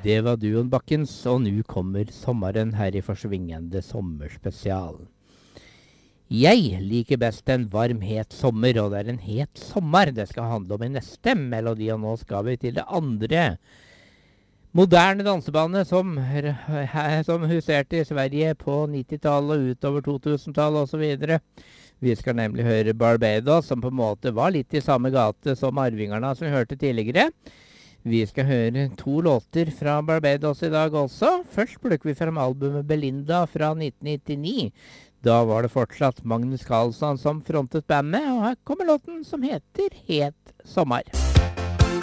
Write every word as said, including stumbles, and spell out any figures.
Det var duoen Bakkens, og nå kommer sommeren her i forsvingende sommerspesial. Jeg liker best en varm, het sommer, og det er en het sommer det skal handle om i neste melodi, og nå skal vi til det andre moderne dansebandet som, som huserte i Sverige på nittitallet og utover to tusen-tallet og så videre. Vi skal nemlig høre Barbados, som på en måte var litt i samme gate som Arvingarna som vi hørte tidligere. Vi skal høre to låter fra Barbados i dag også. Først plukker vi frem albumet Belinda fra nitten nittini. Da var det fortsatt Magnus Carlsson som frontet bandet, og her kommer låten som heter Het sommer.